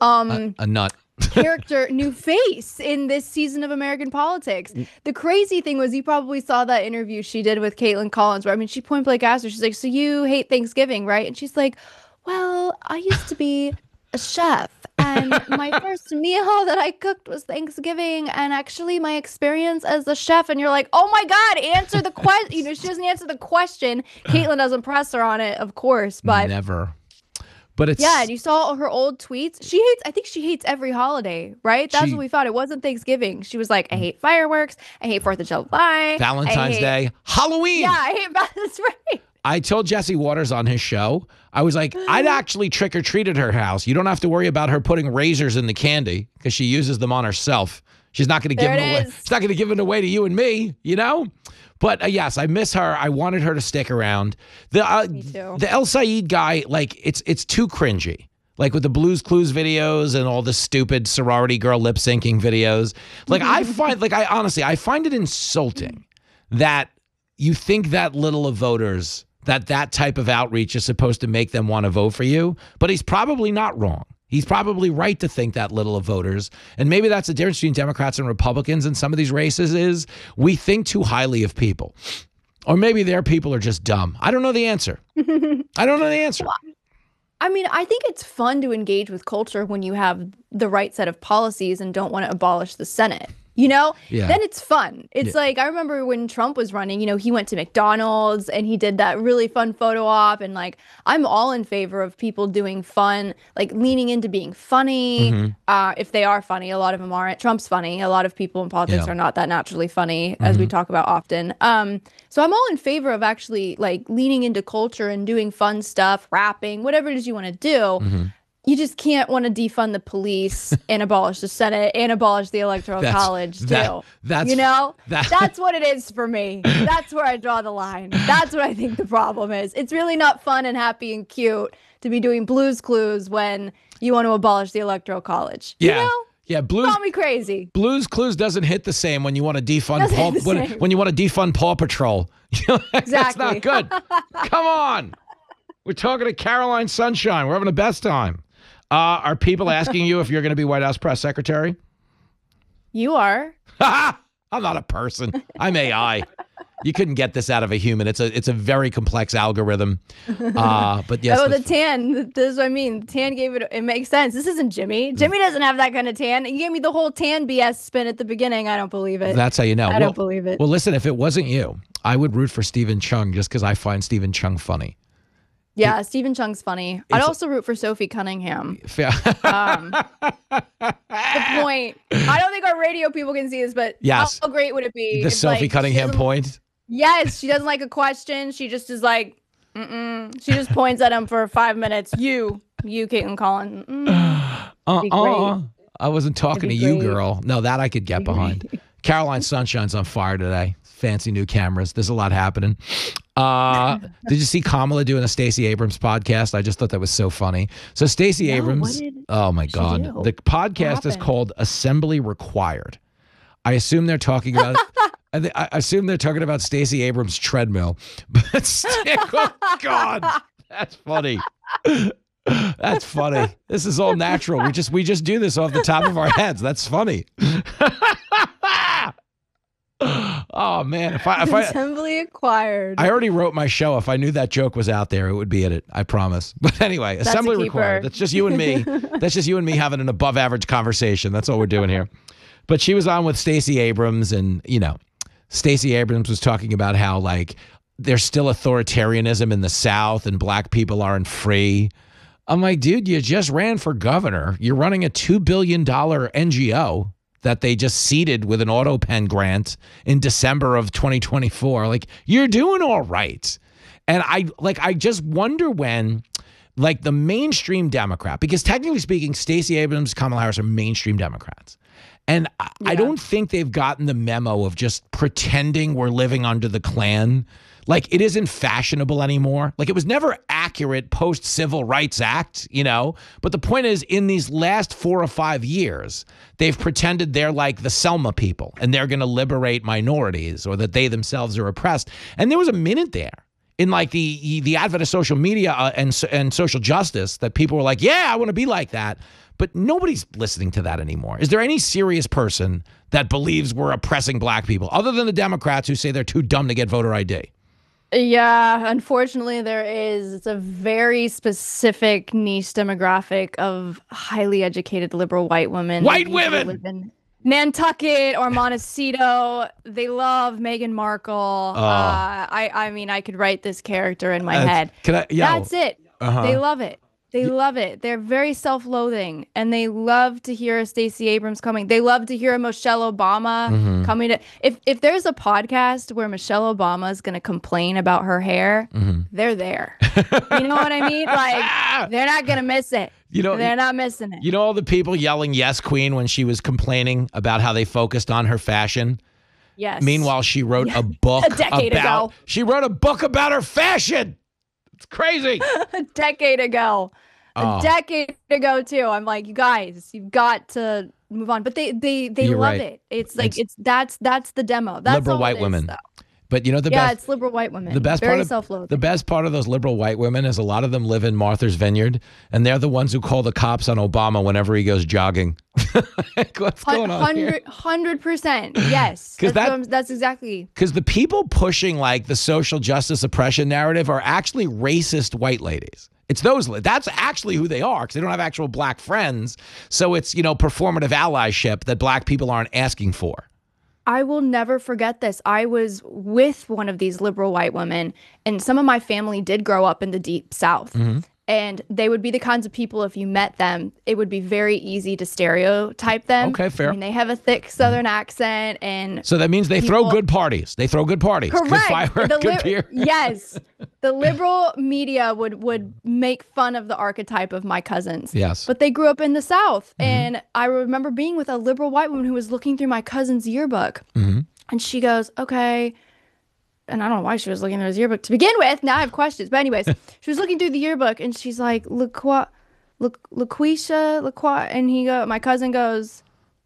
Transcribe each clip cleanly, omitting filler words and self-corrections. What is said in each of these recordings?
A nut. character, new face in this season of American politics. The crazy thing was, you probably saw that interview she did with Caitlin Collins, where, I mean, she point blank asked her, she's like, so you hate Thanksgiving, right? And she's like, well, I used to be a chef, and my first meal that I cooked was Thanksgiving, and actually my experience as a chef. And you're like, oh my God, answer the question. You know, she doesn't answer the question. Caitlin doesn't press her on it, of course, but Never. But it's yeah, and you saw her old tweets. I think she hates every holiday, right? That's what we thought. It wasn't Thanksgiving. She was like, I hate fireworks. I hate 4th of July. Valentine's Day. Halloween. Yeah, I hate that's right. I told Jesse Waters on his show, I was like, I'd actually trick or treat at her house. You don't have to worry about her putting razors in the candy because she uses them on herself. She's not going to give them away. She's not going to give it away to you and me, you know? But yes, I miss her. I wanted her to stick around. Me too. The El Sayed guy, like, it's too cringy. Like with the Blues Clues videos and all the stupid sorority girl lip syncing videos. Like I find it insulting that you think that little of voters, that type of outreach is supposed to make them want to vote for you. But he's probably not wrong. He's probably right to think that little of voters. And maybe that's the difference between Democrats and Republicans in some of these races is we think too highly of people. Or maybe their people are just dumb. I don't know the answer. I don't know the answer. I mean, I think it's fun to engage with culture when you have the right set of policies and don't want to abolish the Senate. You know, then it's fun. It's like, I remember when Trump was running, you know, he went to McDonald's and he did that really fun photo op. And like, I'm all in favor of people doing fun, like leaning into being funny. If they are funny, a lot of them aren't. Trump's funny. A lot of people in politics are not that naturally funny, as we talk about often. So I'm all in favor of actually like leaning into culture and doing fun stuff, rapping, whatever it is you want to do. You just can't want to defund the police and abolish the Senate and abolish the Electoral College, too. That's what it is for me. That's where I draw the line. That's what I think the problem is. It's really not fun and happy and cute to be doing Blues Clues when you want to abolish the Electoral College. Yeah. You know? Yeah, Call me crazy. Blues Clues doesn't hit the same when you want to defund when you want to defund Paw Patrol. Exactly. That's not good. Come on. We're talking to Caroline Sunshine. We're having the best time. Are people asking you if you're going to be White House press secretary? You are. I'm not a person. I'm AI. You couldn't get this out of a human. It's a very complex algorithm. But yes. Oh, the tan. This is what I mean. Tan gave it. It makes sense. This isn't Jimmy. Jimmy doesn't have that kind of tan. You gave me the whole tan BS spin at the beginning. I don't believe it. That's how you know. I don't believe it. Well, listen, if it wasn't you, I would root for Stephen Chung just because I find Stephen Chung funny. Yeah, Stephen Chung's funny. I'd also root for Sophie Cunningham. The point. I don't think our radio people can see this, but yes. How great would it be? The Sophie Cunningham point? Yes, she doesn't like a question. She just is like, She just points at him for 5 minutes. You, Caitlin Collins. I wasn't talking to you, girl. No, that I could get behind. Caroline Sunshine's on fire today. Fancy new cameras. There's a lot happening. Did you see Kamala doing a Stacey Abrams podcast? I just thought that was so funny. So Stacey Abrams, oh my God. The podcast is called Assembly Required. I assume they're talking about I assume they're talking about Stacey Abrams' treadmill. But oh God, that's funny. That's funny. This is all natural. We just do this off the top of our heads. That's funny. Oh man, if I Assembly Acquired. I already wrote my show. If I knew that joke was out there, it would be in it. I promise. But anyway, Assembly Required. That's just you and me. That's just you and me having an above average conversation. That's all we're doing here. But she was on with Stacey Abrams, and Stacey Abrams was talking about how like there's still authoritarianism in the South and black people aren't free. I'm like, dude, you just ran for governor. You're running a $2 billion NGO that they just seeded with an AutoPen grant in December of 2024. Like, you're doing all right. And I just wonder when, like, the mainstream Democrat, because technically speaking, Stacey Abrams, Kamala Harris are mainstream Democrats. And I don't think they've gotten the memo of just pretending we're living under the Klan. Like, it isn't fashionable anymore. Like, it was never accurate post-Civil Rights Act, But the point is, in these last 4 or 5 years, they've pretended they're like the Selma people and they're going to liberate minorities or that they themselves are oppressed. And there was a minute there in like the advent of social media and social justice, that people were like, yeah, I want to be like that. But nobody's listening to that anymore. Is there any serious person that believes we're oppressing black people other than the Democrats who say they're too dumb to get voter ID? Yeah, unfortunately there is. It's a very specific niche demographic of highly educated liberal white women. White women! Nantucket or Montecito. They love Meghan Markle. I mean, I could write this character in my head. That's it. They love it. They love it. They're very self-loathing, and they love to hear Stacey Abrams coming. They love to hear Michelle Obama coming to. If there's a podcast where Michelle Obama is going to complain about her hair, they're there. You know what I mean? Like, they're not going to miss it. They're not missing it. You know all the people yelling "Yes, Queen" when she was complaining about how they focused on her fashion? Yes. Meanwhile, she wrote a book a decade ago. She wrote a book about her fashion. It's crazy. A decade ago. A decade ago too. I'm like, you guys, you've got to move on. But they love it. It's like that's the demo. That's liberal white women. But you know it's liberal white women. The best part of those liberal white women is a lot of them live in Martha's Vineyard, and they're the ones who call the cops on Obama whenever he goes jogging. What's going on here? 100%. Yes. That's exactly. Because the people pushing like the social justice oppression narrative are actually racist white ladies. It's that's actually who they are, because they don't have actual black friends. So it's, performative allyship that black people aren't asking for. I will never forget this. I was with one of these liberal white women, and some of my family did grow up in the Deep South. And they would be the kinds of people, if you met them, it would be very easy to stereotype them. Okay, fair. I mean, they have a thick Southern accent, and so that means they throw good parties. They throw good parties. Correct. Good fireworks, good beer. Yes. The liberal media would make fun of the archetype of my cousins. Yes. But they grew up in the South. And I remember being with a liberal white woman who was looking through my cousin's yearbook. And she goes, okay. And I don't know why she was looking through his yearbook to begin with. Now I have questions. But anyways, she was looking through the yearbook, and she's like, LaQuisha. And my cousin goes,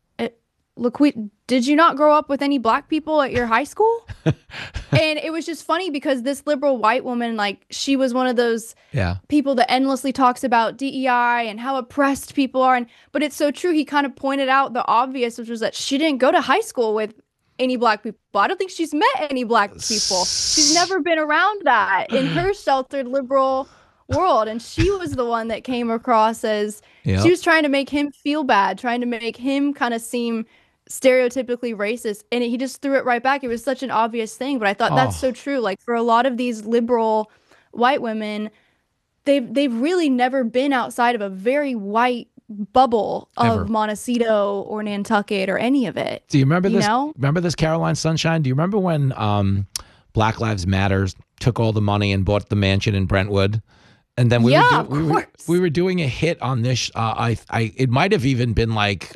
did you not grow up with any black people at your high school? And it was just funny because this liberal white woman, like, she was one of those people that endlessly talks about DEI and how oppressed people are. But it's so true. He kind of pointed out the obvious, which was that she didn't go to high school with any black people. I don't think she's met any black people. She's never been around that in her sheltered liberal world. And she was the one that came across as she was trying to make him feel bad, trying to make him kind of seem stereotypically racist, and he just threw it right back. It was such an obvious thing, but I thought that's so true. Like, for a lot of these liberal white women, they've really never been outside of a very white bubble of Montecito or Nantucket or any of it. Do you remember this? Remember this, Caroline Sunshine? Do you remember when Black Lives Matter took all the money and bought the mansion in Brentwood? And then we were doing a hit on this. It might have even been like,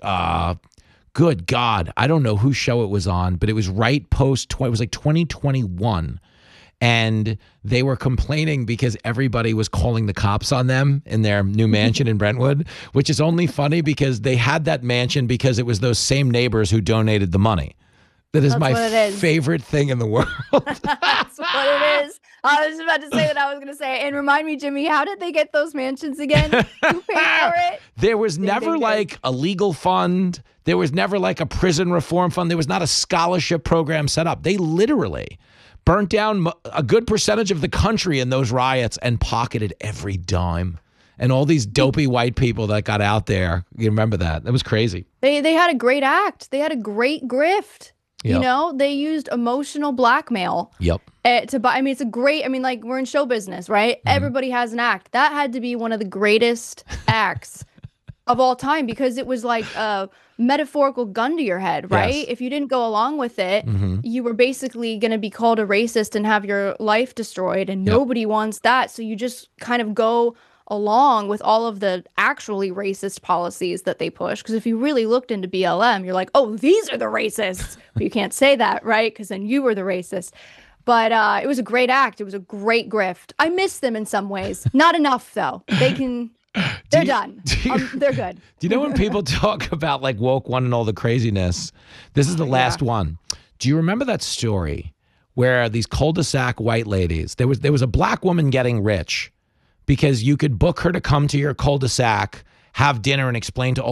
good God, I don't know whose show it was on, but it was right post. It was like 2021. And they were complaining because everybody was calling the cops on them in their new mansion in Brentwood, which is only funny because they had that mansion because it was those same neighbors who donated the money. That's my favorite thing in the world. That's what it is. I was about to say what I was going to say. And remind me, Jimmy, how did they get those mansions again? Who paid for it? There was never like a legal fund. There was never like a prison reform fund. There was not a scholarship program set up. They literally burnt down a good percentage of the country in those riots and pocketed every dime. And all these dopey white people that got out there. You remember that? That was crazy. They had a great act. They had a great grift. Yep. You know, they used emotional blackmail. To buy. I mean, it's a great. I mean, like, we're in show business, right? Everybody has an act. That had to be one of the greatest acts of all time, because it was like a metaphorical gun to your head, right? Yes. If you didn't go along with it, you were basically going to be called a racist and have your life destroyed, and nobody wants that. So you just kind of go along with all of the actually racist policies that they push. Because if you really looked into BLM, you're like, oh, these are the racists. But you can't say that, right? Because then you were the racist. But it was a great act. It was a great grift. I miss them in some ways. Not enough, though. They're done. They're good. Do you know when people talk about like woke one and all the craziness? This is the last one. Do you remember that story where these cul-de-sac white ladies, there was a black woman getting rich because you could book her to come to your cul-de-sac, have dinner, and explain to